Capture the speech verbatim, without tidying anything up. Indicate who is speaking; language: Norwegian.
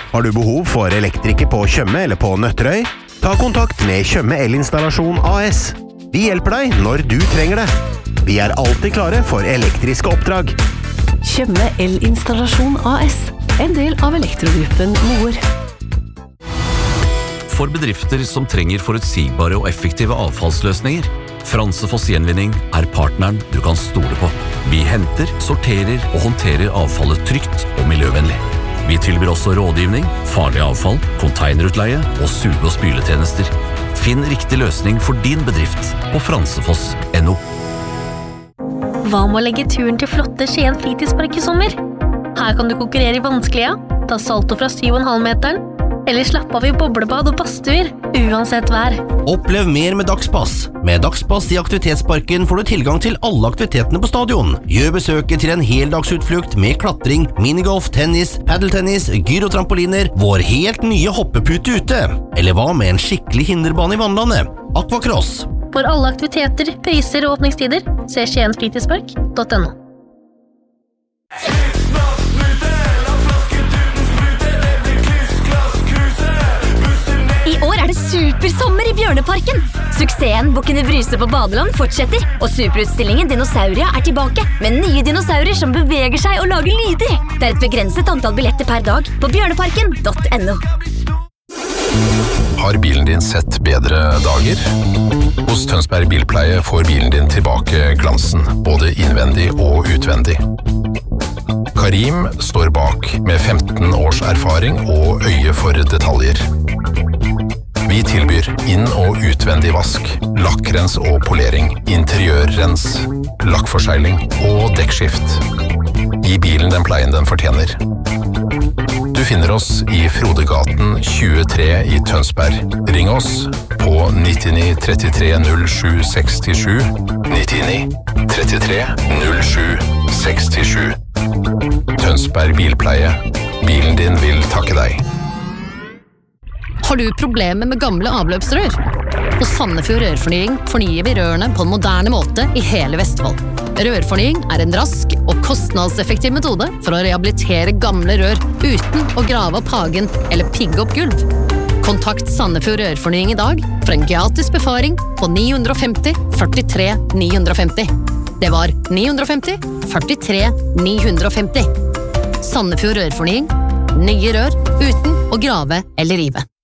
Speaker 1: Har du behov for elektriker på Tjøme eller på Nøtterøy? Ta kontakt med Tjøme Elinstallasjon A S. Vi hjelper deg når du trenger det. Vi er alltid klare for elektriske oppdrag.
Speaker 2: Tjøme Elinstallasjon A S. En del av Elektrogruppen Moer.
Speaker 3: For bedrifter som trenger forutsigbare og effektive avfallsløsninger, Fransefoss Gjenvinning er partneren du kan stole på. Vi henter, sorterer og håndterer avfallet trygt og miljøvennlig. Vi tilbyr også rådgivning, farlig avfall, containerutleie og suge- og spyletjenester. Finn riktig løsning for din bedrift på fransefoss punktum no.
Speaker 4: Hva med å legge turen til flotte Skien fritidspark i sommer? Her kan du konkurrere i vanskelige, ta salto fra syv komma fem meteren, eller slappe av i boblebad og badstuer, uansett vær.
Speaker 5: Opplev mer med Dagspass. Med Dagspass i aktivitetsparken får du tilgang til alle aktivitetene på stadion. Gjør besøket til en heldagsutflukt med klatring, minigolf, tennis, paddeltennis, gyrotrampoliner, vår helt nye hoppepute ute. Eller hva med en skikkelig hinderbane i vannlandet? Aquacross.
Speaker 4: For alle aktiviteter, priser og åpningstider, se skien fritidspark punktum no.
Speaker 6: I år er det supersommer i Bjørneparken. Suksessen Bukkene Bruse på badeland fortsetter, og superutstillingen Dinosauria er tilbake, med nye dinosaurer som beveger seg og lager lyder. Det er et begrenset antall billetter per dag på bjørneparken punktum no.
Speaker 7: Har bilen din sett bedre dager? Hos Tønsberg Bilpleie får bilen din tilbake glansen, både innvendig og utvendig. Karim står bak med femten års erfaring og øye for detaljer. Vi tilbyr inn- og utvendig vask, lakkrens og polering, interiørrens, lakkforsegling og dekkskift. Gi bilen den pleien den fortjener. Du finner oss i Frodegaten tjuetre i Tønsberg. Ring oss på nittini trettitre null sju sekstisju, nittini trettitre null sju sekstisju. Tønsberg Bilpleie. Bilen din vil takke deg.
Speaker 8: Har du problemer med gamle avløpsrør? Hos Sandefjord Rørfornying fornyer vi rørene på en moderne måte i hele Vestfold. Rørfornying er en rask og kostnadseffektiv metode for å rehabilitere gamle rør uten å grave opp hagen eller pigge opp gulv. Kontakt Sandefjord Rørfornying i dag for en gratis befaring på ni fem null førtitre ni fem null. Det var ni fem null førtitre ni fem null. Sandefjord Rørfornying. Nye rør uten å grave eller rive.